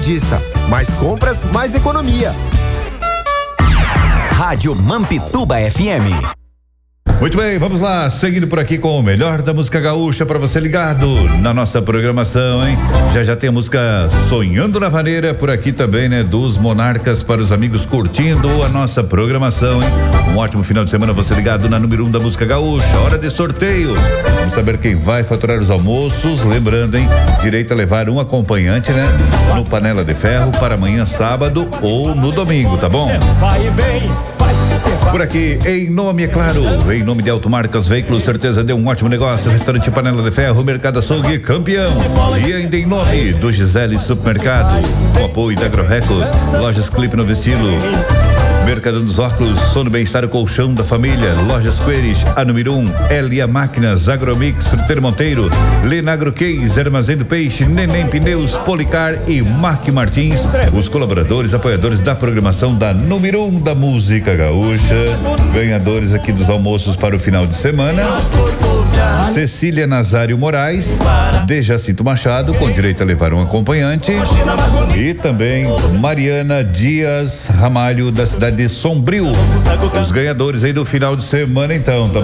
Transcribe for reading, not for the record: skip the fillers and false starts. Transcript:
Atacadista. Mais compras, mais economia. Rádio Mampituba FM. Muito bem, vamos lá, seguindo por aqui com o melhor da música gaúcha para você ligado na nossa programação, hein? Já tem a música Sonhando na Vaneira por aqui também, né? Dos Monarcas para os amigos curtindo a nossa programação, hein? Um ótimo final de semana você ligado na número 1 da música gaúcha, hora de sorteio. Vamos saber quem vai faturar os almoços, lembrando, hein? Direito a levar um acompanhante, né? No Panela de Ferro para amanhã sábado ou no domingo, tá bom? Por aqui, em nome, é claro, em nome de Automarcas Veículos, certeza deu um ótimo negócio. Restaurante Panela de Ferro, Mercado Açougue, campeão. E ainda em nome do Gisele Supermercado, com apoio da AgroReco, Lojas Clipe Novo Estilo, Mercado dos Óculos, Sono Bem-Estar, Colchão da Família, Lojas Queires, a número 1, Elia Máquinas, Agromix, Fruteiro Monteiro, Lenagro Case, Armazém do Peixe, Neném Pneus, Policar e Mark Martins, os colaboradores, apoiadores da programação da número 1 da música gaúcha, ganhadores aqui dos almoços para o final de semana. Cecília Nazário Moraes, de Jacinto Machado, com direito a levar um acompanhante, e também Mariana Dias Ramalho, da cidade de Sombrio, os ganhadores aí do final de semana, então, tá